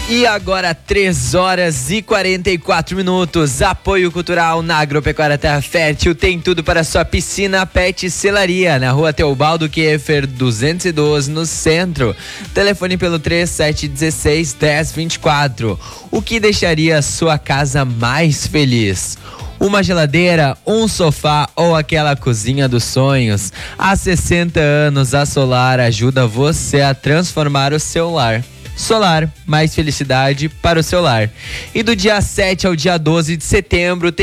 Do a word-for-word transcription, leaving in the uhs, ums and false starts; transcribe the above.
E agora três horas e quarenta e quatro minutos. Apoio cultural na Agropecuária Terra Fértil tem tudo para sua piscina Pet e Selaria, na rua Teobaldo Kiefer duzentos e doze, no centro. Telefone pelo três sete um seis, um zero dois quatro. O que deixaria a sua casa mais feliz? Uma geladeira, um sofá ou aquela cozinha dos sonhos? Há sessenta anos, a Solar ajuda você a transformar o seu lar. Solar, mais felicidade para o seu lar. E do dia sete ao dia doze de setembro tem